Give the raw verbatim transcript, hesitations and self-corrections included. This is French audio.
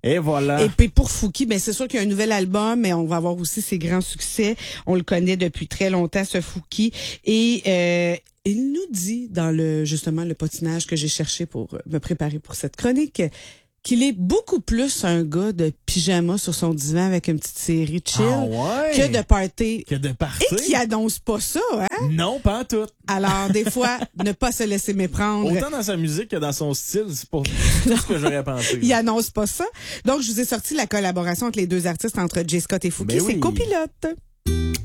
Et voilà. Et puis pour Fouki, ben c'est sûr qu'il y a un nouvel album, mais on va avoir aussi ses grands succès. On le connaît depuis très longtemps, ce Fouki. Et euh, il nous dit dans le justement le potinage que j'ai cherché pour me préparer pour cette chronique qu'il est beaucoup plus un gars de pyjama sur son divan avec une petite série chill Ah ouais? que de party. Que de party. Et qui annonce pas ça, hein? Non, pas en tout. Alors, des fois, ne pas se laisser méprendre. Autant dans sa musique que dans son style, c'est pas tout ce que j'aurais pensé. Il annonce pas ça. Donc, je vous ai sorti la collaboration entre les deux artistes, entre J. Scott et Fouki. Ben oui. C'est Copilote.